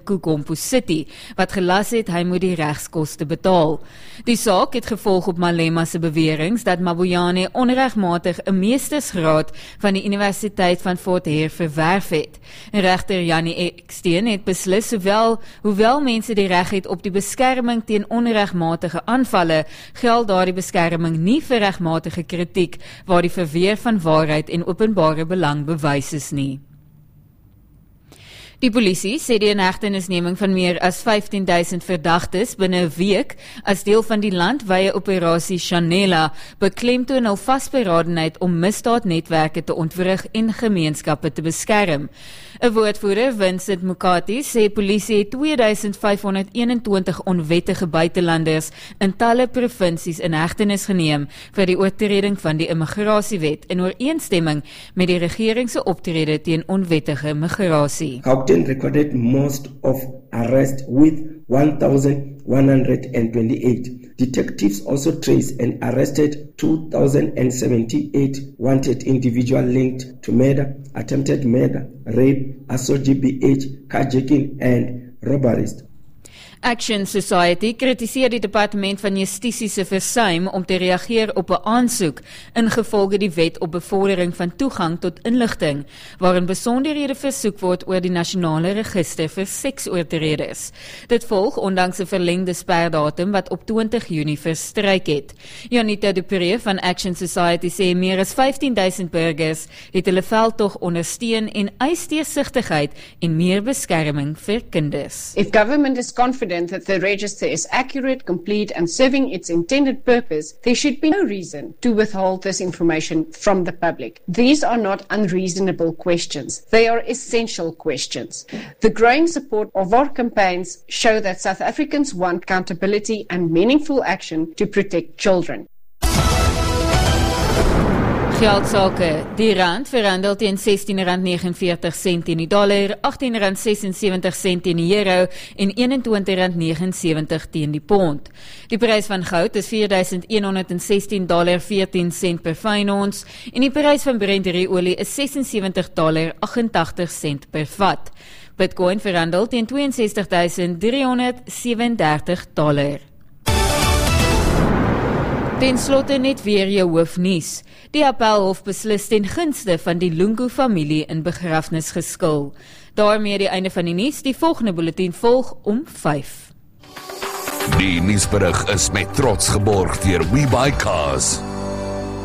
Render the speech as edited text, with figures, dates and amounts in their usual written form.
Kukompo City, wat gelas het hy moet die regskoste betaal. Die saak het gevolg op Malema se beweringe dat Mabuyane onregmatig 'n meestersgraad van die Universiteit van Fort Hare verwerf het. Regter Jannie Eksteen het beslis hoewel mense die reg het op die beskerming teen onregmatige aanvalle, geld daardie beskerming nie vir regmatige kritiek waar die verweer van waarheid en openbare belang bewys is nie. Die polisie sê die inhegtenisneming van meer as 15.000 verdagtes binne 'n week as deel van die landwye operasie Chanela beklemtoon hul vasberadenheid om misdaadnetwerke te ontwrig en gemeenskappe te beskerm. 'n Woordvoerder, Vincent Mukati, sê polisie het 2521 onwettige buitelanders in talle provinsies in hegtenis geneem vir die oortreding van die immigrasiewet in ooreenstemming met die regering se optrede teen onwettige migrasie. Gauteng recorded most of arrests with 1,128. Detectives also traced and arrested 2,078 wanted individuals linked to murder, attempted murder, rape, assault GBH, carjacking and robberies. Action Society kritiseer die Departement van Justisie se versuim om te reageer op 'n aansoek ingevolge die wet op bevordering van toegang tot inligting, waarin besonderhede versoek word oor die nasionale register vir seksoortreders. Dit volg ondanks 'n verlengde sperdatum wat op 20 Junie verstryk het. Janita de Pre van Action Society sê meer as 15.000 burgers het hulle veldtog ondersteun en eis deursigtigheid en meer beskerming vir kinders. If government is confident that the register is accurate, complete and serving its intended purpose, there should be no reason to withhold this information from the public. These are not unreasonable questions. They are essential questions. The growing support of our campaigns show that South Africans want accountability and meaningful action to protect children. Geldsake. Die rand verhandel teen R16.49 teen die dollar, R18.76 teen die euro en R21.79 teen die pond. Die prys van goud is $4,116.14 per fyn ons en die prys van Brent olie is $76.88 per vat. Bitcoin verhandel teen $62,337. Ten slotte net weer jou hoofnuus. Die Appelhof beslis ten gunste van die Lungu-familie in begrafnisgeskil. Daarmee die einde van die nuus. Die volgende bulletin volg om 5. Die nuusberig is met trots geborg deur WeBuyCars.